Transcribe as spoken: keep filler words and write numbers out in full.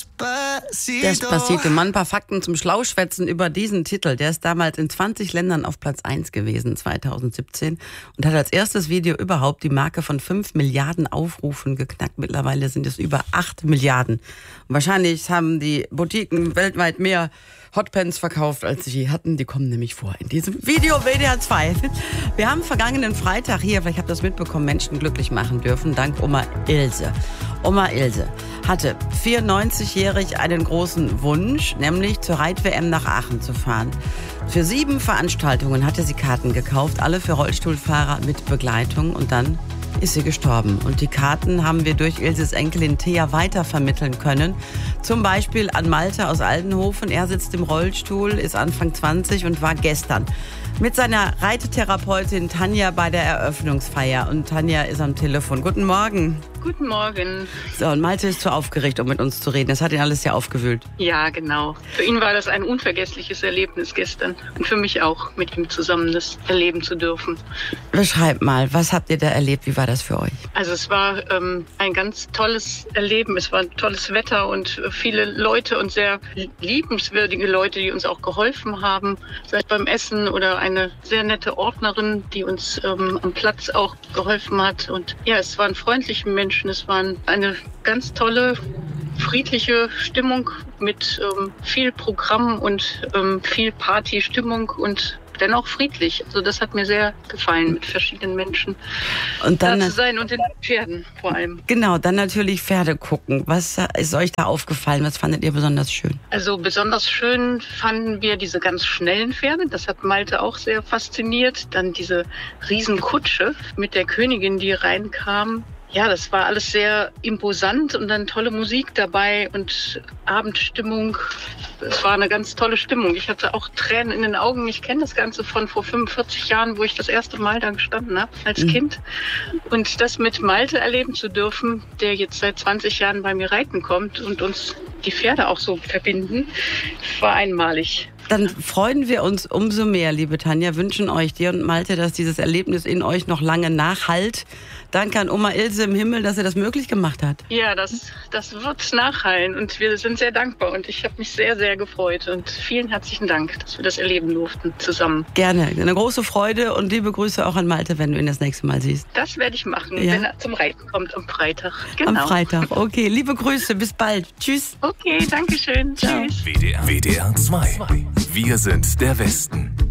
Despacito. Despacito. Mal ein paar Fakten zum Schlauschwätzen über diesen Titel. Der ist damals in zwanzig Ländern auf Platz eins gewesen, zwanzig siebzehn. Und hat als erstes Video überhaupt die Marke von fünf Milliarden Aufrufen geknackt. Mittlerweile sind es über acht Milliarden. Und wahrscheinlich haben die Boutiquen weltweit mehr Hotpants verkauft, als sie je hatten. Die kommen nämlich vor in diesem Video W D R zwei. Wir haben vergangenen Freitag hier, vielleicht habt ihr das mitbekommen, Menschen glücklich machen dürfen, dank Oma Ilse. Oma Ilse hatte vierundneunzigjährig einen großen Wunsch, nämlich zur Reit-W M nach Aachen zu fahren. Für sieben Veranstaltungen hatte sie Karten gekauft, alle für Rollstuhlfahrer mit Begleitung, und dann ist sie gestorben. Und die Karten haben wir durch Ilses Enkelin Thea weitervermitteln können. Zum Beispiel an Malte aus Aldenhofen. Er sitzt im Rollstuhl, ist Anfang zwanzig und war gestern mit seiner Reitetherapeutin Tanja bei der Eröffnungsfeier. Und Tanja ist am Telefon. Guten Morgen. Guten Morgen. So, und Malte ist zu aufgeregt, um mit uns zu reden. Das hat ihn alles sehr aufgewühlt. Ja, genau. Für ihn war das ein unvergessliches Erlebnis gestern. Und für mich auch, mit ihm zusammen das erleben zu dürfen. Beschreibt mal, was habt ihr da erlebt? Wie war das für euch? Also es war ähm, ein ganz tolles Erleben. Es war tolles Wetter und viele Leute und sehr liebenswürdige Leute, die uns auch geholfen haben. Sei es beim Essen oder eine sehr nette Ordnerin, die uns ähm, am Platz auch geholfen hat. Und ja, es waren freundliche Menschen. Es war eine ganz tolle, friedliche Stimmung mit ähm, viel Programm und ähm, viel Partystimmung und dennoch friedlich. Also das hat mir sehr gefallen, mit verschiedenen Menschen und dann da zu sein und den Pferden vor allem. Genau, dann natürlich Pferde gucken. Was ist euch da aufgefallen? Was fandet ihr besonders schön? Also besonders schön fanden wir diese ganz schnellen Pferde. Das hat Malte auch sehr fasziniert. Dann diese Riesenkutsche mit der Königin, die reinkam. Ja, das war alles sehr imposant und dann tolle Musik dabei und Abendstimmung. Es war eine ganz tolle Stimmung. Ich hatte auch Tränen in den Augen. Ich kenne das Ganze von vor fünfundvierzig Jahren, wo ich das erste Mal da gestanden habe als mhm. Kind. Und das mit Malte erleben zu dürfen, der jetzt seit zwanzig Jahren bei mir reiten kommt und uns die Pferde auch so verbinden, war einmalig. Dann freuen wir uns umso mehr, liebe Tanja, wünschen euch, dir und Malte, dass dieses Erlebnis in euch noch lange nachhallt. Danke an Oma Ilse im Himmel, dass er das möglich gemacht hat. Ja, das, das wird nachhallen und wir sind sehr dankbar und ich habe mich sehr, sehr gefreut und vielen herzlichen Dank, dass wir das erleben durften zusammen. Gerne, eine große Freude und liebe Grüße auch an Malte, wenn du ihn das nächste Mal siehst. Das werde ich machen, ja? Wenn er zum Reiten kommt am Freitag. Genau. Am Freitag, okay. Liebe Grüße, bis bald. Tschüss. Okay, danke schön. Ciao. Tschüss. W D R, W D R zwei. Wir sind der Westen.